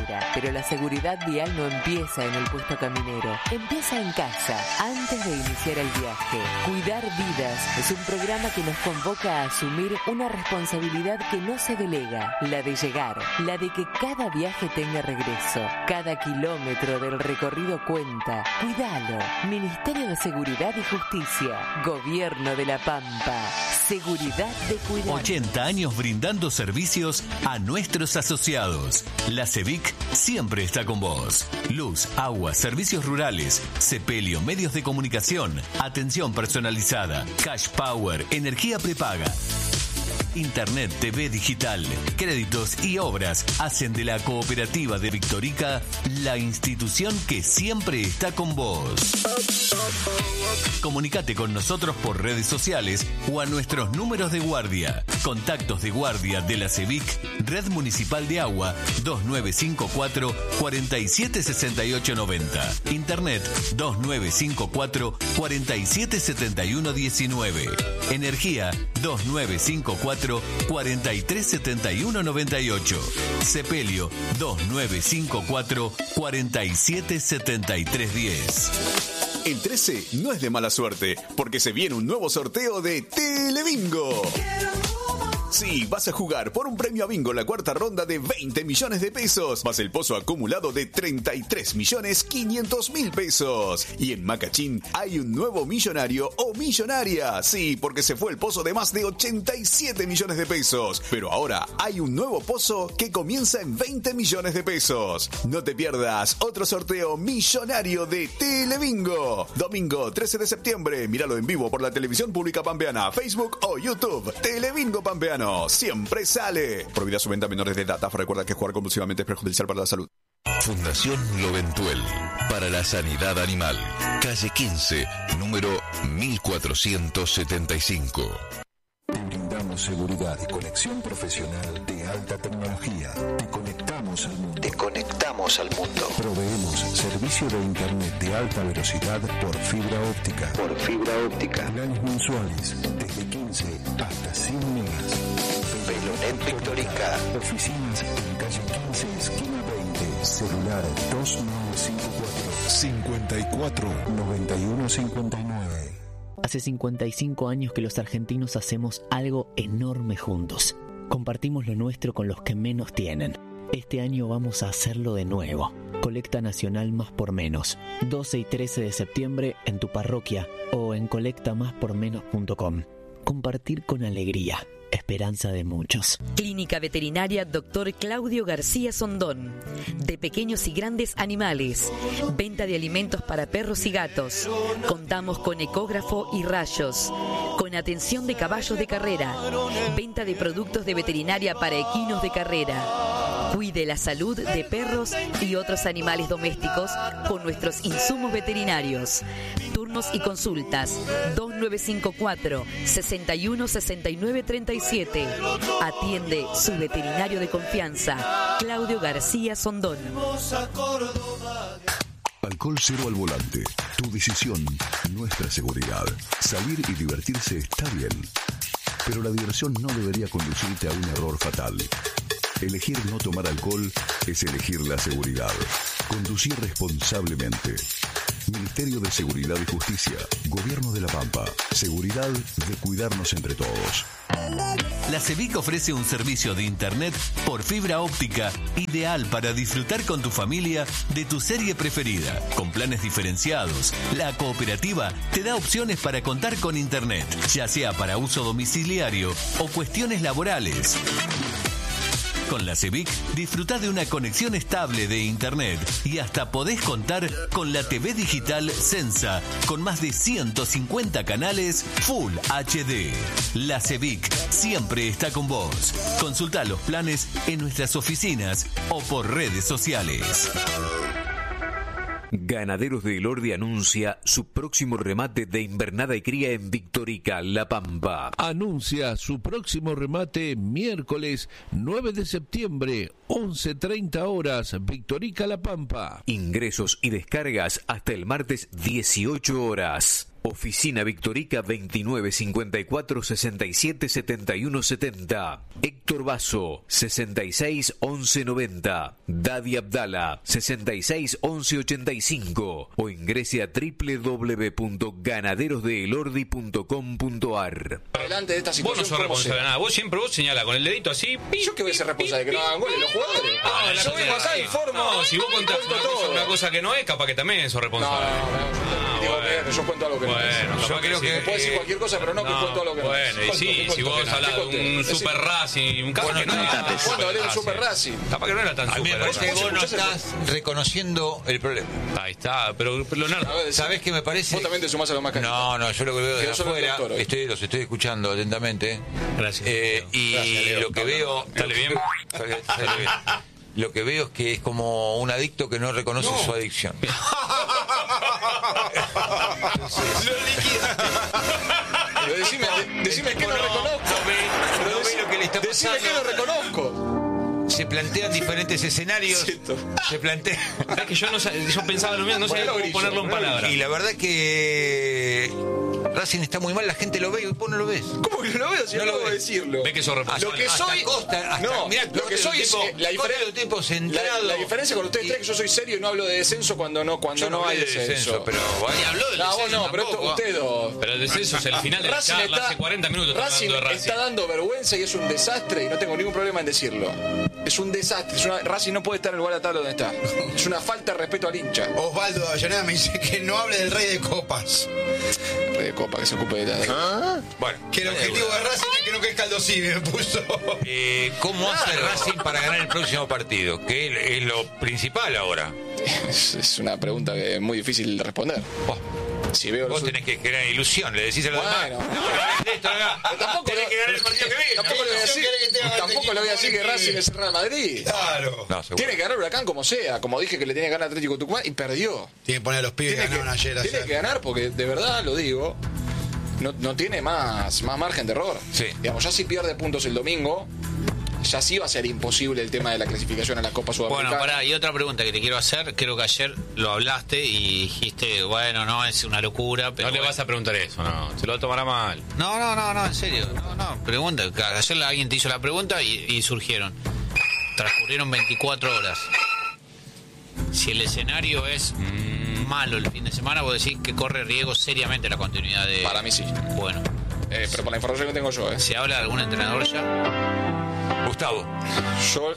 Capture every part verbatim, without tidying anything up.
carretera, pero la seguridad vial no empieza en el puesto caminero, empieza en casa, antes de iniciar el viaje. Cuidar vidas es un programa que nos convoca a asumir una responsabilidad que no se delega, la de llegar, la de que cada viaje tenga regreso, cada kilómetro del recorrido cuenta. Cuidalo. Ministerio de Seguridad y Justicia, Gobierno de La Pampa. Seguridad de cuidar. ochenta años brindando servicios a nuestros asociados. La CEVIC siempre está con vos. Luz, agua, servicios rurales, sepelio, medios de comunicación, atención personalizada, cash power, energía prepaga. Internet, T V digital, créditos y obras hacen de la Cooperativa de Victorica la institución que siempre está con vos. Comunicate con nosotros por redes sociales o a nuestros números de guardia. Contactos de guardia de la CEVIC, Red Municipal de Agua, dos nueve cinco cuatro, cuatro siete seis ocho nueve cero. Internet, dos nueve cinco cuatro, cuatro siete siete uno uno nueve. Energía, dos nueve cinco cuatro, cuatro tres siete uno nueve ocho. Sepelio, dos nueve cinco cuatro, cuatro siete siete tres uno cero. El trece no es de mala suerte, porque se viene un nuevo sorteo de Telebingo. Sí, vas a jugar por un premio a bingo la cuarta ronda de veinte millones de pesos, más el pozo acumulado de treinta y tres millones quinientos mil pesos. Y en Macachín hay un nuevo millonario o millonaria. Sí, porque se fue el pozo de más de ochenta y siete millones de pesos. Pero ahora hay un nuevo pozo que comienza en veinte millones de pesos. No te pierdas otro sorteo millonario de Telebingo. Domingo trece de septiembre. Míralo en vivo por la televisión pública pampeana, Facebook o YouTube. Telebingo Pampeano. Siempre sale. Prohibida su venta a menores de edad. Recuerda que jugar compulsivamente es perjudicial para la salud. Fundación Loventuel para la Sanidad Animal. Calle quince, número mil cuatrocientos setenta y cinco. Te brindamos seguridad y conexión profesional de alta tecnología. Te conectamos al mundo. Te conectamos al mundo. Proveemos servicio de internet de alta velocidad por fibra óptica. Por fibra óptica. Planes mensuales desde quince hasta cien megas. Velonet Victorica. Oficinas en calle quince, esquina veinte. Celular dos nueve cinco cuatro, cincuenta y cuatro, noventa y uno cincuenta y nueve. Hace cincuenta y cinco años que los argentinos hacemos algo enorme juntos. Compartimos lo nuestro con los que menos tienen. Este año vamos a hacerlo de nuevo. Colecta Nacional Más por Menos. doce y trece de septiembre en tu parroquia o en colecta más por menos punto com. Compartir con alegría. Esperanza de muchos. Clínica Veterinaria Doctor Claudio García Sondón. De pequeños y grandes animales. Venta de alimentos para perros y gatos. Contamos con ecógrafo y rayos. Con atención de caballos de carrera. Venta de productos de veterinaria para equinos de carrera. Cuide la salud de perros y otros animales domésticos con nuestros insumos veterinarios. Turnos y consultas dos nueve cinco cuatro, sesenta y uno sesenta y nueve treinta y siete. Atiende su veterinario de confianza, Claudio García Sondón. Alcohol cero al volante. Tu decisión, nuestra seguridad. Salir y divertirse está bien, pero la diversión no debería conducirte a un error fatal. Elegir no tomar alcohol es elegir la seguridad. Conducir responsablemente. Ministerio de Seguridad y Justicia. Gobierno de La Pampa. Seguridad de cuidarnos entre todos. La CEVIC ofrece un servicio de internet por fibra óptica ideal para disfrutar con tu familia de tu serie preferida. Con planes diferenciados, la cooperativa te da opciones para contar con internet, ya sea para uso domiciliario o cuestiones laborales. Con la CEVIC disfrutá de una conexión estable de internet y hasta podés contar con la T V digital Sensa con más de ciento cincuenta canales Full H D. La CEVIC siempre está con vos. Consultá los planes en nuestras oficinas o por redes sociales. Ganaderos de Elordi anuncia su próximo remate de invernada y cría en Victorica, La Pampa. Anuncia su próximo remate miércoles nueve de septiembre, once treinta horas, Victorica, La Pampa. Ingresos y descargas hasta el martes dieciocho horas. Oficina Victorica veintinueve cincuenta y cuatro sesenta y siete setenta y uno setenta. Héctor Basso sesenta y seis once noventa. Dadi Abdala sesenta y seis once ochenta y cinco o ingrese a doble u doble u doble u punto ganaderos de elordi punto com punto a r. Adelante de esta situación. Vos no sos responsable de nada. Vos siempre vos señalás con el dedito así. Pi, ¿Yo qué voy a ser responsable de que no hagan goles los jugadores? Ah, yo vengo acá e informo. No, si vos contás una cosa, una cosa que no es, capaz que también sos responsable. No, no, no. Ah, digo bueno. que yo cuento algo que Bueno, no es. yo creo que me puedo decir cualquier cosa, pero no, que cuento algo que no es. Bueno, y sí, si vos hablas de un Super Racing, un capaz que no era tan ¿Cuándo hablé de un Super Racing? Capaz que no era tan A mí me Super parece que Racing. vos no estás reconociendo el problema. Ahí está, pero Leonardo, ¿sabés qué me parece? Vos también te sumás a lo más caro. No, no, yo lo que veo Que de no solo el afuera, doctor hoy. estoy, los estoy escuchando atentamente. Gracias. Eh, y Gracias, Leo. lo que veo... Sale bien. Sale- sale bien. Lo que veo es que es como un adicto que no reconoce su adicción. Pero decime, de- decime que no reconozco. Pero No ve decí- lo que le está Decime pasando. que no reconozco. Se plantean diferentes escenarios. Se plantea. Es que yo no sab- yo pensaba lo mismo, no sabía cómo ponerlo en palabras. Y la verdad que Racing está muy mal, la gente lo ve y vos no lo ves. ¿Cómo que no lo veo si No no lo puedo ves. decirlo? Ve que sos responsable. Lo que Hasta soy. Costa, hasta- no, mirá, lo Costa que es un soy es. tipo- eh, La, Costa diferen- es un tipo la, centrado. la diferencia con ustedes tres es que yo soy serio y no hablo de descenso cuando no, cuando Yo no no, hay hablé de descenso. descenso, pero bueno. habló No, vos no, pero esto, ustedes dos. Pero el descenso es el final de la Racing charla, está- hace cuarenta minutos estamos Racing hablando de Racing. está dando vergüenza y es un desastre y no tengo ningún problema en decirlo. Es un desastre. Es una- Racing no puede estar en el lugar de tabla donde está. Es una falta de respeto al hincha. Osvaldo de Avellaneda me dice que no hable del Rey de Copas. Rey de Copa, que se ocupe de la. Bueno, Que el objetivo de Racing es que no quede Caldosini, me puso. Eh, ¿Cómo hace Racing para ganar el próximo partido? Que es lo principal ahora. Es, es una pregunta que es muy difícil de responder. Si veo Vos los- tenés que generar ilusión, le decís a los Bueno. demás. Esto, acá. Pero tampoco Tenés le- que ganar el partido que viene. Tampoco le voy a decir, tampoco le voy a decir que Racing es el Real Madrid. Claro. No, seguro. Tiene que ganar Huracán como sea. Como dije que le tenía que ganar Atlético Tucumán y perdió. Tiene que poner a los pibes que Tiene ganaron que, ayer. tiene ayer. que ganar porque de verdad lo digo. No, no tiene más, más margen de error. Sí. Digamos, ya si pierde puntos el domingo, ya sí va a ser imposible el tema de la clasificación a la Copa Sudamericana. Bueno, pará, y otra pregunta que te quiero hacer. Creo que ayer lo hablaste y dijiste, bueno, no, es una locura. Pero No le bueno. vas a preguntar eso, no. Se lo va a tomar a mal. No, no, no, no, en serio. No, no, pregunta. Ayer alguien te hizo la pregunta y, y surgieron. Transcurrieron veinticuatro horas. Si el escenario es malo el fin de semana, vos decís que corre riesgo seriamente la continuidad de... Para mí sí. Bueno. Eh, pero por la información que tengo yo, ¿eh? ¿Se habla de algún entrenador ya? Gustavo. Yo.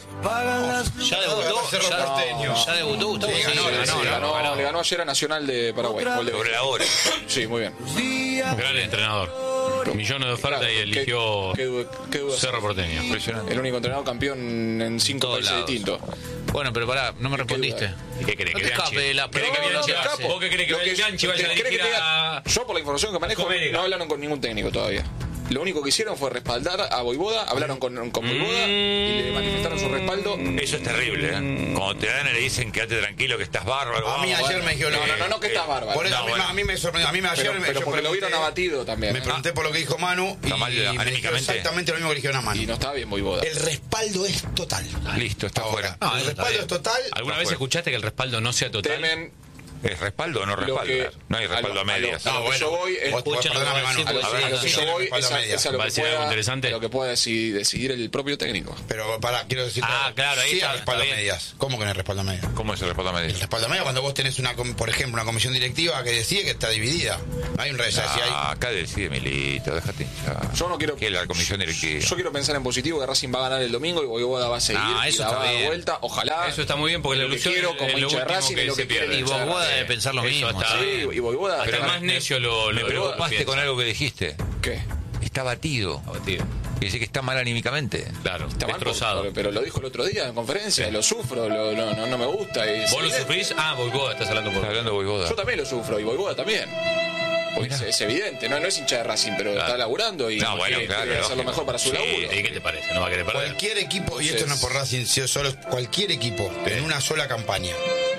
¿Ya debutó? Cerro ¿Ya, Porteño. ¿Ya debutó Gustavo? Sí, Sí, ganó, ganó, sí, ganó, ganó, ganó. le ganó ayer a Nacional de Paraguay. Gol de- Sobre la hora. Sí, muy bien. Gran entrenador. Millones de ofertas Claro, y eligió qué- qué- qué duda. Cerro Porteño. Impresionante. El único entrenador campeón en cinco Todos países lados. distintos. Bueno, pero pará, no me respondiste. ¿Y qué querés? No que te Bianchi- escape de la ¿Querés que No, no, Bianchi me vaya- escapo. ¿Vos qué querés que Lo que- Bianchi vaya a ¿cree que dirigir diga- a...? Yo, por la información que manejo, América? no hablaron con ningún técnico todavía. Lo único que hicieron fue respaldar a Voivoda, hablaron con, con Voivoda y le manifestaron su respaldo. Eso es terrible, ¿eh? Cuando te dan y le dicen quédate tranquilo, que estás bárbaro. A mí vamos, ayer bueno. me dijeron, No, no, no, no, que estás bárbaro. Por eso, No, a, mí, bueno. a mí me sorprendió. A mí me ayer Pero, me- pero yo porque lo vieron pregunté- abatido también. Me pregunté por lo que dijo Manu y, Está mal me dijo anímicamente. exactamente lo mismo que le dijeron a Manu. Y no está bien Voivoda. El respaldo es total. Listo, está Ahora, fuera. el respaldo es total. ¿Alguna vez escuchaste que el respaldo no sea total? Temen ¿Es respaldo o no lo respaldo? que- No hay respaldo a lo- medias. A lo, a lo que yo voy es, Vos- vos Escuchen lo que perdóname, va a Manu, decir, a lo- porque a sí, lo que sí, yo sí. voy respaldo es a a, medias. es a lo ¿Va a que decir algo pueda, interesante? a lo que pueda deci- decidir el propio técnico. Pero pará, quiero decir. Ah, claro, ahí sí está, hay respaldo a está bien. medias. ¿Cómo que no hay respaldo a medias? ¿Cómo es el respaldo a El medias? respaldo a medias cuando vos tenés, una, com- por ejemplo, una comisión directiva que decide que está dividida. No hay un rey. Si hay, Ah, acá decide Milito, déjate hinchar. Yo no quiero. Que la comisión directiva. Yo quiero pensar en positivo que Racing va a ganar el domingo y Voivoda va a seguir Ah, y eso la está va a dar bien. vuelta. Ojalá. Eso está muy bien porque Es la lo que ilusión quiero es como lo hincha de último Racing que es lo se que quiere pierde. Y vos vos debe pensar lo Eso mismo. está- sí. Sí, y Voivoda. Hasta el más necio lo, Me lo preocupaste piensa. con algo que dijiste. ¿Qué? Está batido. Abatido. Quiere decir que está mal anímicamente. Claro, Está mal, destrozado. pero, pero lo dijo el otro día en conferencia. Lo sufro, lo, lo- no, no me gusta. y- ¿Vos lo sí, sufrís? Ah, Voivoda, estás hablando por... Está hablando de Voivoda. Yo también lo sufro y Voivoda también. Porque es, es evidente, no, no es hincha de Racing, pero Claro. está laburando y No, bueno, quiere, claro, quiere hacer lo lógico. mejor para su Sí, laburo. ¿y qué te parece? ¿No va a querer perder? Cualquier equipo, y esto Entonces- no es por Racing, sino solo cualquier equipo que en una sola campaña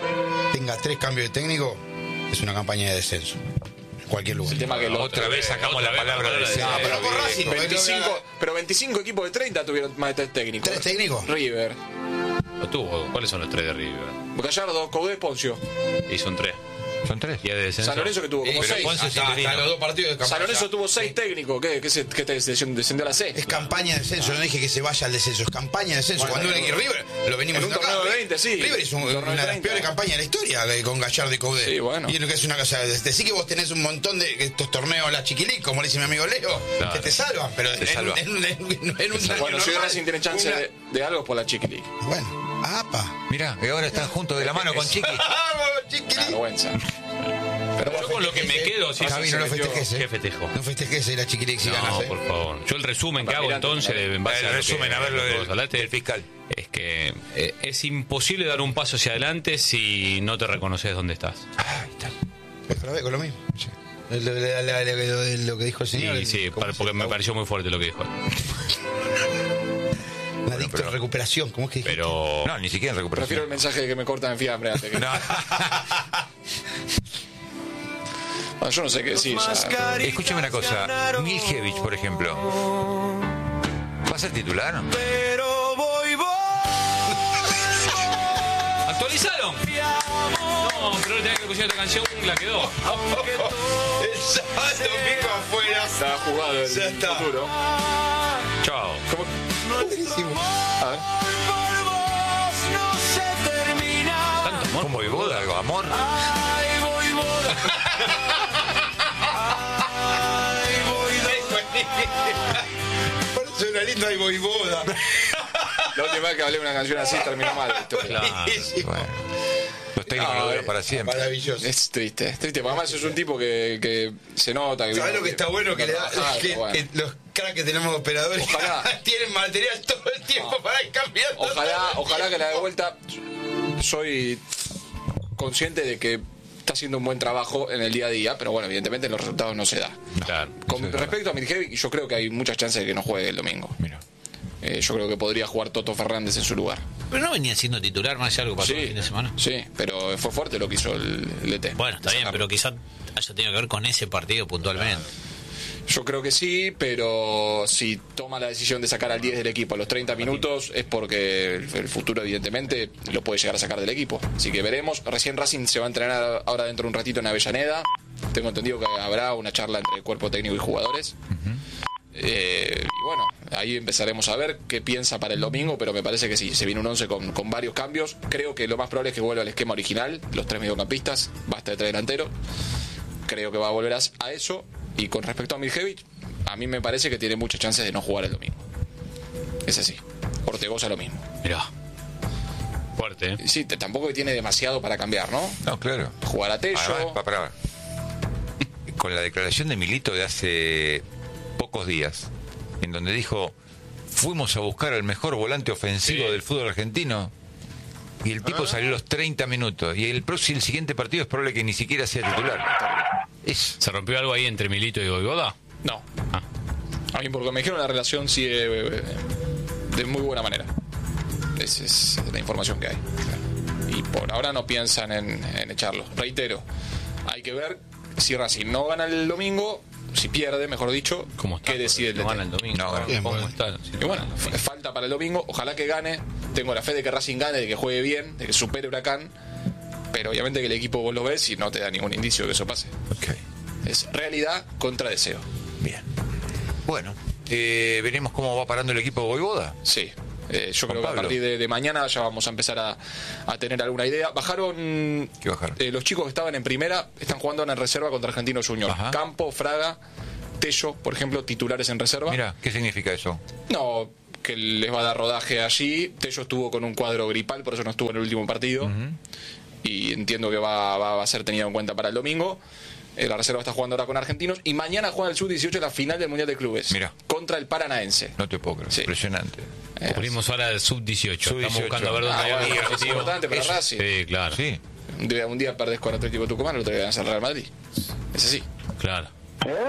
tenga tres cambios de técnico, es una campaña de descenso. En cualquier lugar. El tema que lo- Otra vez sacamos Otra la vez palabra la de palabra de- Ah, pero por Racing, veinticinco, pero veinticinco equipos de treinta tuvieron más de tres técnicos. ¿Tres técnicos? River, ¿O tú? ¿Cuáles son los tres de River? Gallardo, Coudet, Poncio. Y son tres. Son tres. Y es de descenso. San Lorenzo que tuvo como Pero seis. Ponce hasta, hasta los dos partidos de campaña. San Lorenzo tuvo seis técnicos. ¿Qué, qué, se, qué te descendió, descendió a la C? Es campaña de descenso, no dije que se vaya al descenso, es campaña de descenso. Bueno, Cuando bueno, uno River, lo venimos en un haciendo torneo acá. de veinte, sí. River es un- Un torneo una de de las treinta. peores campañas de la historia de- con Gallardo y Coudet. Sí, bueno. Y lo que es una cosa, decir que vos tenés un montón de estos torneos, la chiquilí, como le dice mi amigo Leo, Claro. que te salvan, pero Te en, salvan. en, en, en, en un año Bueno, si normal, Racing tiene chance una- de, de algo es por la Chiqui League. Bueno, apa. Mirá, y ahora están juntos de la mano con Chiqui. ¡Vamos, chiquilí! Una vergüenza. Pero Yo con lo que me quedo, sí, Javi, sí, no lo se metió- festejes, ¿Qué eh. festejo? No festejes y la chiquilí si ganas, No, eh. por favor. Yo el resumen que hago Mirante, entonces, mirante. en base El a lo resumen, que, a ver lo que del- vos hablaste, del fiscal. es que eh, es imposible dar un paso hacia adelante si no te reconoces dónde estás. Ahí está. Otra vez con lo mismo. Lo, lo- la- la- la- lo- lo que dijo el señor. Sí, el- sí, ¿cómo para- se porque me llama? pareció muy fuerte lo que dijo. Un adicto en recuperación, ¿cómo es que dijiste? Pero No, ni siquiera en recuperación. prefiero el mensaje de que me cortan en fiambre antes que... No. Bueno, yo no sé qué decir. ya. Escúchame una cosa. Miljevic, por ejemplo. ¿Va a ser titular? ¿actualizaron? No, pero ahora tenía que escuchar esta canción y la quedó. El sábado domingo afuera. Está jugado el Ya está. futuro. Chao. Buenísimo. A ver. Tanto amor. ¿Cómo Voivoda? ¿Algo? ¿Amor? Suena lindo ahí Voivoda. La última vez que hablé de una canción así terminó mal. Esto. Claro. Bueno. Los técnicos No, lo duran eh, para siempre. Maravilloso. Es triste, es triste. Porque además es un tipo que, que se nota. Que ¿Sabes lo que está bueno? Que, le da, trabajar, que, bueno. que los cracks que tenemos de operadores Ojalá. tienen material todo el tiempo para ir cambiando. Ojalá, ojalá que la de vuelta. Soy consciente de que está haciendo un buen trabajo en el día a día, pero bueno, evidentemente los resultados no se dan. Claro. Con respecto a Miljevic, yo creo que hay muchas chances de que no juegue el domingo. Mira. Eh, yo creo que podría jugar Toto Fernández en su lugar. Pero no venía siendo titular más allá de algo pasó Sí, el fin de semana. sí, pero fue fuerte lo que hizo el, el E T. Bueno, está bien, pero quizás haya tenido que ver con ese partido puntualmente. Yo creo que sí, pero si toma la decisión de sacar al diez del equipo a los treinta minutos es porque el, el futuro evidentemente lo puede llegar a sacar del equipo. Así que veremos. Recién Racing se va a entrenar ahora dentro de un ratito en Avellaneda. Tengo entendido que habrá una charla entre el cuerpo técnico y jugadores. Eh, y bueno, ahí empezaremos a ver qué piensa para el domingo, pero me parece que sí, se viene un once con, con varios cambios. Creo que lo más probable es que vuelva al esquema original, los tres mediocampistas, basta de tres delanteros. Creo que va a volver a, a eso. Y con respecto a Miljevic, a mí me parece que tiene muchas chances de no jugar el domingo. Es así. Ortegoza lo mismo. Mirá. Fuerte, ¿eh? Sí, te- tampoco que tiene demasiado para cambiar, ¿no? No, claro. Jugar a Tello. Además, pa- pará. Con la declaración de Milito de hace pocos días, en donde dijo, fuimos a buscar al mejor volante ofensivo Sí. del fútbol argentino, y el tipo salió a los treinta minutos, y el próximo, el siguiente partido es probable que ni siquiera sea titular. Es... ¿Se rompió algo ahí entre Milito y Voivoda? No. Ah. A mí, porque me dijeron, la relación sigue eh, de muy buena manera. Esa es la información que hay. Y por ahora no piensan en, en echarlo. Reitero, hay que ver si Racing no gana el domingo, si pierde, mejor dicho, ¿Cómo está? qué decide el No D T. gana el domingo. No, gana. ¿Cómo Bien, está? Y bueno, f- falta para el domingo, ojalá que gane. Tengo la fe de que Racing gane, de que juegue bien, de que supere Huracán. Pero obviamente que el equipo vos lo ves y no te da ningún indicio de que eso pase. Ok, Es realidad contra deseo. bien. Bueno, eh, veremos cómo va parando el equipo de Voivoda. Sí. Eh, yo Juan creo que a Pablo. partir de, de mañana ya vamos a empezar a, a tener alguna idea. Bajaron ¿Qué bajaron? eh, los chicos que estaban en primera, están jugando en reserva contra Argentinos Junior. Ajá. Campo, Fraga, Tello, por ejemplo, titulares en reserva. Mira, ¿qué significa eso? No, que les va a dar rodaje allí. Tello estuvo con un cuadro gripal, por eso no estuvo en el último partido. Y entiendo que va, va, va a ser tenido en cuenta para el domingo. Eh, la reserva está jugando ahora con Argentinos. Y mañana juega el sub dieciocho la final del Mundial de Clubes. Mira. Contra el Paranaense. No te puedo creer, Sí. impresionante. Eh, Cubrimos ahora el sub dieciocho. Sub Estamos dieciocho. buscando a ver dónde Ah, hay bueno, algún es objetivo. importante para Eso. Racing. Sí, claro. Sí, Un día, un día perdés con Atlético Tucumán, el otro día ganás al Real Madrid. Es así. Claro.